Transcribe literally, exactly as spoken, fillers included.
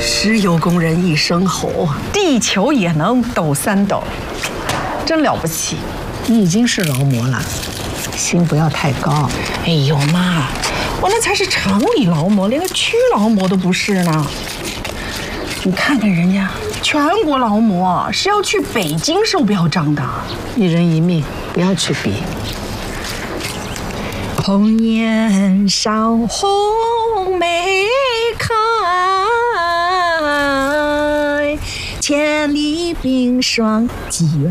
石油工人一声吼，地球也能抖三抖，真了不起。 你已经是劳模了，心不要太高。 哎呦妈，我那才是厂里劳模，连个区劳模都不是呢。你看看人家全国劳模是要去北京收标章的， 一人一命，不要去比。 红颜少，红梅开，千里冰霜几